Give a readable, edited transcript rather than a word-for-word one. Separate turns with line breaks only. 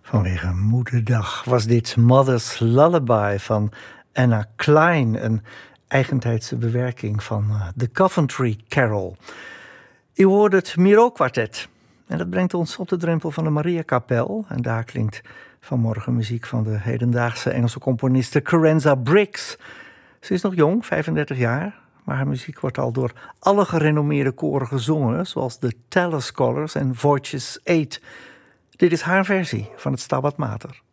Vanwege Moederdag was dit Mother's Lullaby van Anna Klein, een eigentijdse bewerking van de Coventry Carol. U hoorde het Miro Quartet en dat brengt ons op de drempel van de Mariakapel. En daar klinkt vanmorgen muziek van de hedendaagse Engelse componiste Carenza Briggs. Ze is nog jong, 35 jaar, maar haar muziek wordt al door alle gerenommeerde koren gezongen, zoals de Taller Scholars en Voices 8. Dit is haar versie van het Stabat Mater.